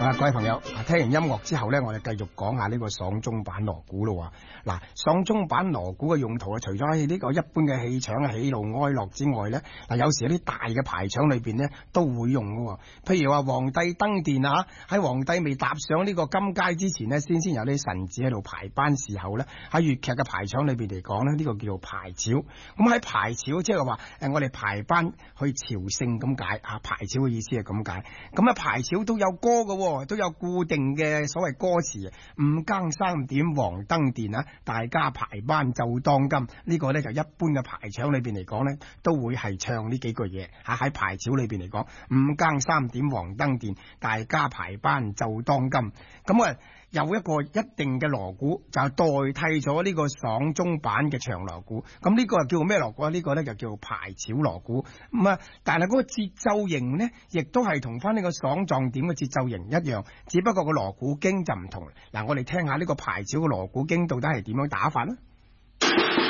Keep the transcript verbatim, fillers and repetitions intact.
啊，各位朋友，聽完音樂之後咧，我哋繼續講下呢個爽鐘版鑼鼓咯。嗱，爽鐘版鑼鼓嘅用途啊，除咗喺呢個一般嘅戲場嘅喜怒哀樂之外咧，嗱，有時有啲大嘅排場裏邊咧都會用嘅。譬如話皇帝登殿啊，喺皇帝未踏上呢個金階之前咧，先先有啲臣子喺度排班時候咧，喺粵劇嘅排場裏邊嚟講咧，呢、這個叫做排朝。咁喺排朝即係話誒，我哋排班去朝聖咁解啊，排朝嘅意思係咁解。咁啊，排朝都有歌嘅。都有固定嘅所謂歌詞，五更三點黃登殿啊，大家排班就當今。呢、這個呢，就一般嘅排場裏邊嚟講呢，都會係唱呢幾句嘢吓。喺排朝裏邊嚟講，五更三點黃登殿，大家排班就當今。咁啊，有一個一定嘅鑼鼓就代替咗呢個爽鐘版嘅長鑼鼓。咁呢個叫做咩鑼鼓啊？呢、這個呢，就叫做排朝鑼鼓。咁啊，但係嗰個節奏型呢，亦都係同翻呢個爽狀點嘅節奏型一樣，只不過個鑼鼓經就唔同。嗱，我哋聽下呢個排朝嘅鑼鼓經到底係點樣打法呢？